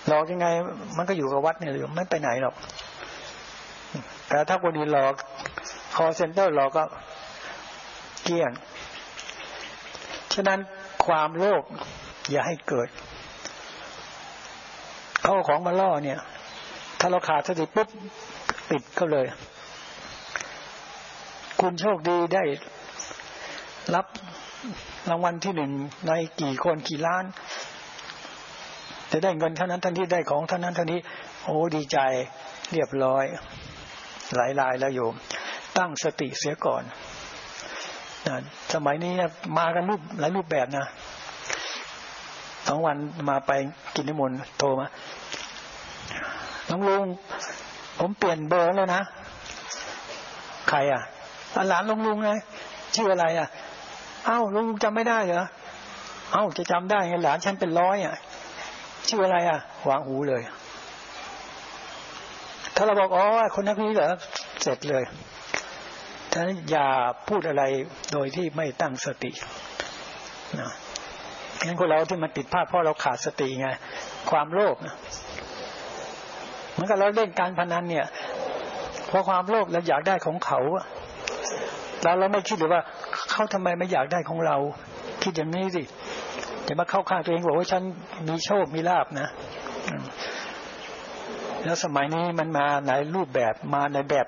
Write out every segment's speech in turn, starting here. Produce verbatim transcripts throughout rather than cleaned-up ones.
หลอกยังไงมันก็อยู่กับวัดเนี่ยไม่ไปไหนหรอกแต่ถ้าคนอื่นหลอกคอเซ็นเตอร์หลอกก็เกลี้ยงฉะนั้นความโลภอย่าให้เกิดเข้าของมาล่อเนี่ยถ้าเราขาดสติปุ๊บปิดเขาเลยคุณโชคดีได้รับรางวัลที่หนึ่งในกี่คนกี่ล้านจะได้เงินเท่านั้นเท่านี้ได้ของเท่านั้นเท่านี้โอ้ดีใจเรียบร้อยหลายรายแล้วโยมตั้งสติเสียก่อนนะสมัยนี้นะมากันรูปหลายรูปแบบนะสองวันมาไปกินนิมนต์โทรมาน้องลุงผมเปลี่ยนเบอร์แล้วนะใครอ่ะหลานลุงลุงไงชื่ออะไรอ่ะเอ้าลุงจำไม่ได้เหรอเอ้าจะจำได้ไงหลานฉันเป็นร้อยอ่ะชื่ออะไรอ่ะวางหูเลยถ้าเราบอกอ๋อคนนั้นนี้เหรอเสร็จเลยฉะนั้นอย่าพูดอะไรโดยที่ไม่ตั้งสตินะงั้นคนเราที่มันติดพลาดเพราะเราขาดสติไงความโลภนะเหมือนกับเราเล่นการพนันเนี่ยเพราะความโลภเราอยากได้ของเขาเราเราไม่คิดหรือว่าเขาทำไมไม่อยากได้ของเราคิดอย่างนี้สิจะมาเข้าข้างตัวเองบอกว่าฉันมีโชคมีลาภนะแล้วสมัยนี้มันมาในรูปแบบมาในแบบ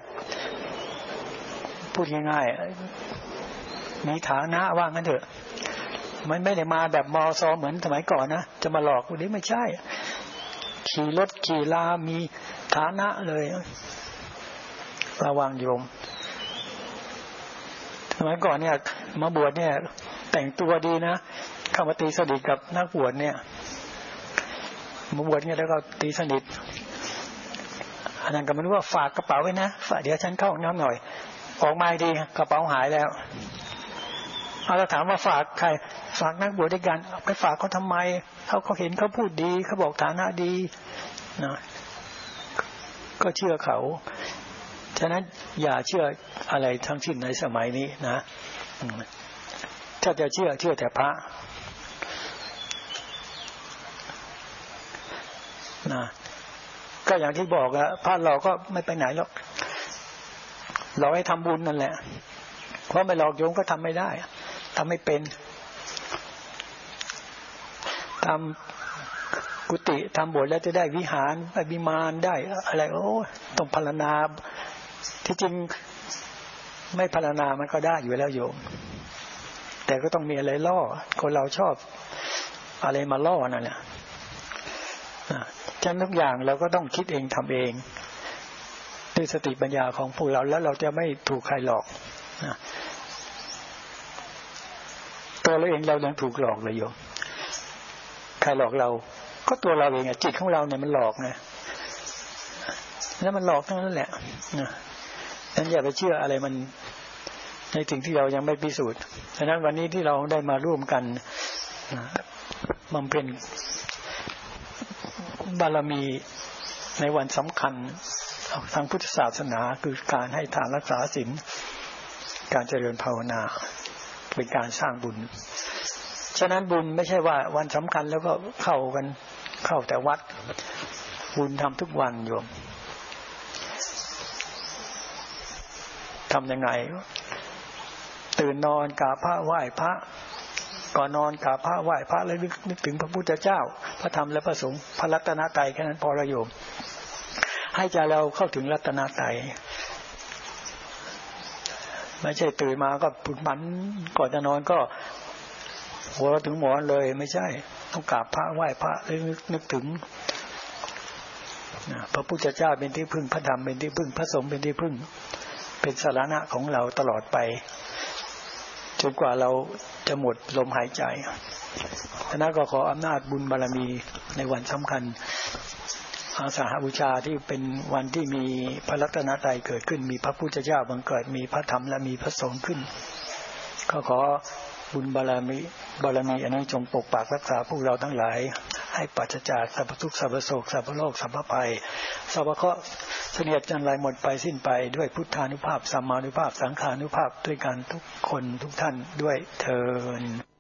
พูดง่ายๆมีฐานะว่างั้นเถอะมันไม่ได้มาแบบมอซอเหมือนสมัยก่อนนะจะมาหลอกคนนี้ไม่ใช่ขี่รถขี่ลามีฐานะเลยระวังโยมสมัยก่อนเนี่ยมาบวชเนี่ยแต่งตัวดีนะเข้ามาตีสนิทกับนักบวชเนี่ยมาบวชเนี่ยแล้วก็ตีสนิทอันนั้นก็ไม่รู้ว่าฝากกระเป๋าไว้นะฝากเดี๋ยวฉันเข้าห้องน้ำหน่อยออกมาดีกระเป๋าหายแล้วเอาเราถามว่าฝากใครฝากนักบวชด้วยกันไปฝากเขาทำไมเขาเขาเห็นเขาพูดดีเขาบอกฐานะดีนะก็เชื่อเขาฉะนั้นอย่าเชื่ออะไรทั้งสิ้นในสมัยนี้นะถ้าจะเชื่อเชื่อแต่พระนะก็อย่างที่บอกอะพระเราก็ไม่ไปไหนหรอกเราให้ทำบุญนั่นแหละเพราะไม่หลอกโยมก็ทำไม่ได้ทำไม่เป็นทำกุฏิทำโบสถ์แล้วจะได้วิหารได้วิมานได้อะไรโอ้ต้องพรรณนาที่จริงไม่พรรณนามันก็ได้อยู่แล้วโยมแต่ก็ต้องมีอะไรล่อคนเราชอบอะไรมาล่อนั่นแหละฉะนั้นทุกอย่างเราก็ต้องคิดเองทำเองด้วยสติปัญญาของพวกเราแล้วเราจะไม่ถูกใครหลอกนะตัวเราเองเรายังถูกหลอกเลยโยมใครหลอกเราก็ตัวเราเองอะจิตของเราเนี่ยมันหลอกไงแล้วมันหลอกทั้งนั้นแหละนะนั้นอย่าไปเชื่ออะไรมันในสิ่งที่เรายังไม่พิสูจน์ฉะนั้นวันนี้ที่เราได้มาร่วมกันบำเพ็ญบารมีในวันสำคัญทางพุทธศาสนาคือการให้ทานรักษาศีลการเจริญภาวนาเป็นการสร้างบุญฉะนั้นบุญไม่ใช่ว่าวันสำคัญแล้วก็เข้ากันเข้าแต่วัดบุญทำทุกวันโยมทำยังไงตื่นนอนกราบพระไหว้พระก่อนนอนกราบพระไหว้พระแล้วนึกถึงพระพุทธเจ้าพระธรรมและพระสงฆ์พระรัตนตรัยแค่นั้นพอละโยมให้ใจเราเข้าถึงรัตนตรัยไม่ใช่ตื่นมาก็ปุดมันก่อนจะนอนก็หัวถึงหมอนเลยไม่ใช่ต้องกราบพระไหว้พระแล้วนึกนึกถึงพระพุทธเจ้าเป็นที่พึ่งพระธรรมเป็นที่พึ่งพระสงฆ์เป็นที่พึ่งเป็นสรณะของเราตลอดไปจนกว่าเราจะหมดลมหายใจฉะนั้นก็ขออำนาจบุญบารมีในวันสำคัญอาสาฬหบูชาที่เป็นวันที่มีพระรัตนตรัยเกิดขึ้นมีพระพุทธเจ้าบังเกิดมีพระธรรมและมีพระสงฆ์ขึ้นก็ขอบุญบารมีบารมีอันนี้จงปกปักรักษาพวกเราทั้งหลายให้ปราศจากสรรพทุกข์สรรพโศกสรรพโรคสรรพภัยสรรพเคราะห์เสนียดจันไรหมดไปสิ้นไปด้วยพุทธานุภาพสัมมานุภาพสังฆานุภาพด้วยกันทุกคนทุกท่านด้วยเทอญ